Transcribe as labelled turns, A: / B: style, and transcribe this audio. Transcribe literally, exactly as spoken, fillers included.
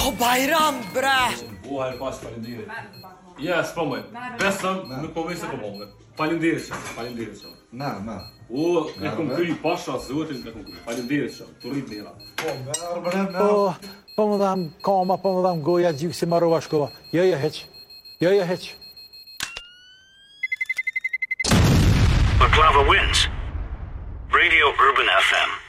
A: O Bayram, bre!
B: O, hajde pas, falenderit. Ja, spomoj. Besëm, nuk po vej se po bëmë. Falenderit shumë, falenderit shumë.
C: Na, na.
B: O, e kom kry pasha zotin, e kom kry. Falenderit shumë, të rrit njëra.
C: Po, merë, bre, merë.
D: Po, po më dham kama, po më dham goja, gjykë si marrova shkova. Jo, jo, heq. Jo, jo, heq.
E: Baklava wins. Radio Urban F M.